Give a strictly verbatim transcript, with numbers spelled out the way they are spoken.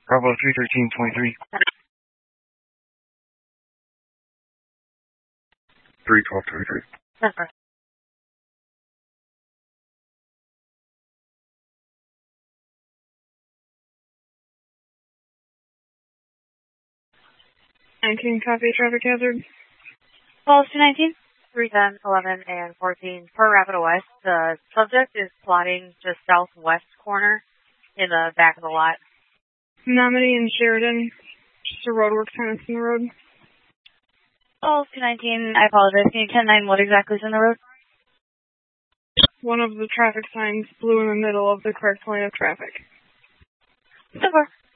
Bravo three thirteen twenty-three. three twelve twenty-three. Okay. nineteen, copy traffic hazard. Policy nineteen, three ten, eleven, and fourteen. Per Rapido West, the subject is plotting just southwest corner in the back of the lot. Menominee and Sheridan. Just a roadwork tennis in the road. Policy nineteen, I apologize. Can you ten nine what exactly is in the road? One of the traffic signs blew in the middle of the correct lane of traffic. Super.